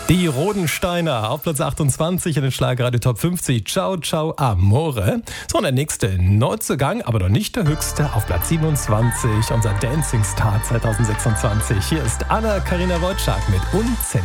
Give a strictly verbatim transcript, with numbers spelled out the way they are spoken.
Die Rodensteiner auf Platz achtundzwanzig in den Schlagerradio Top fünfzig. Ciao, ciao, amore. So, und der nächste Neuzugang, aber noch nicht der höchste, auf Platz siebenundzwanzig. Unser Dancing Star zwanzig sechsundzwanzig. Hier ist Anna-Karina Wojcik mit Unzählig.